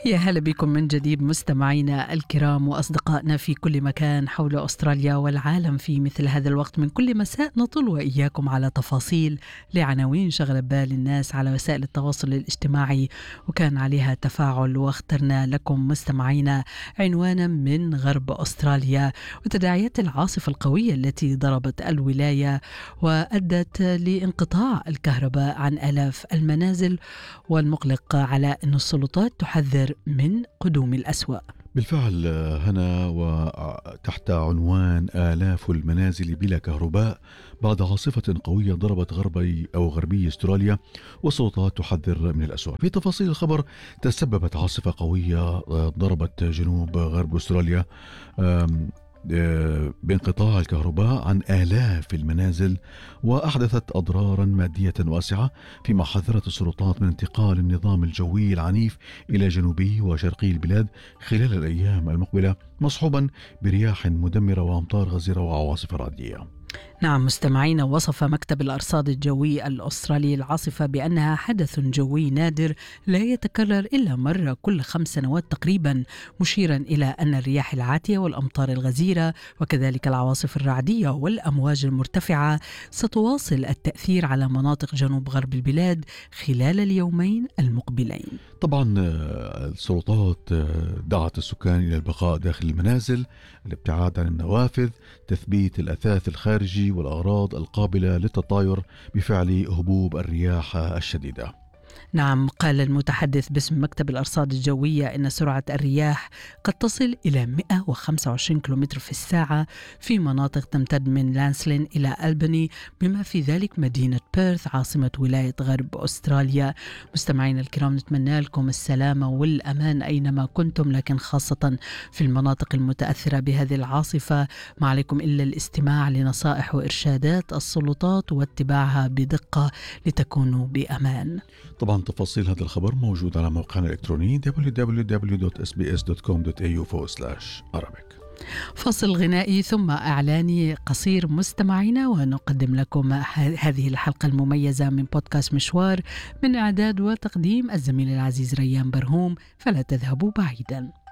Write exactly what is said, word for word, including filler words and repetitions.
يا هلا بكم من جديد مستمعينا الكرام وأصدقائنا في كل مكان حول أستراليا والعالم. في مثل هذا الوقت من كل مساء نطل وإياكم على تفاصيل لعناوين شغلة بال الناس على وسائل التواصل الاجتماعي وكان عليها تفاعل، واخترنا لكم مستمعينا عنوانا من غرب أستراليا وتداعيات العاصفة القوية التي ضربت الولاية وأدت لانقطاع الكهرباء عن آلاف المنازل، والمقلق على أن السلطات تحذر من قدوم الأسوأ. بالفعل هنا، وتحت عنوان آلاف المنازل بلا كهرباء بعد عاصفة قوية ضربت غربي أو غربي أستراليا والسلطات تحذر من الأسوأ. في تفاصيل الخبر، تسببت عاصفة قوية ضربت جنوب غرب أستراليا بانقطاع الكهرباء عن آلاف المنازل وأحدثت أضرارا مادية واسعة، فيما حذرت السلطات من انتقال النظام الجوي العنيف إلى جنوبي وشرقي البلاد خلال الأيام المقبلة، مصحوبا برياح مدمرة وأمطار غزيرة وعواصف رعدية. نعم مستمعين، وصف مكتب الأرصاد الجوي الأسترالي العاصفة بأنها حدث جوي نادر لا يتكرر إلا مرة كل خمس سنوات تقريبا، مشيرا إلى أن الرياح العاتية والأمطار الغزيرة وكذلك العواصف الرعدية والأمواج المرتفعة ستواصل التأثير على مناطق جنوب غرب البلاد خلال اليومين المقبلين. طبعا السلطات دعت السكان إلى البقاء داخل المنازل، الابتعاد عن النوافذ، تثبيت الأثاث الخارجي والأغراض القابلة للتطاير بفعل هبوب الرياح الشديدة. نعم، قال المتحدث باسم مكتب الأرصاد الجوية إن سرعة الرياح قد تصل إلى مئة وخمسة وعشرين كيلومتر في الساعة في مناطق تمتد من لانسلين إلى ألبني، بما في ذلك مدينة بيرث عاصمة ولاية غرب أستراليا. مستمعين الكرام، نتمنى لكم السلامة والأمان أينما كنتم، لكن خاصة في المناطق المتأثرة بهذه العاصفة ما عليكم إلا الاستماع لنصائح وإرشادات السلطات واتباعها بدقة لتكونوا بأمان. طبعا تفاصيل هذا الخبر موجود على موقعنا الإلكتروني دبليو دبليو دبليو دوت إس بي إس دوت كوم دوت إيه يو فورورد سلاش أرابيك. فصل غنائي ثم إعلاني قصير مستمعينا، ونقدم لكم هذه الحلقة المميزة من بودكاست مشوار من إعداد وتقديم الزميل العزيز ريان برهوم، فلا تذهبوا بعيدا.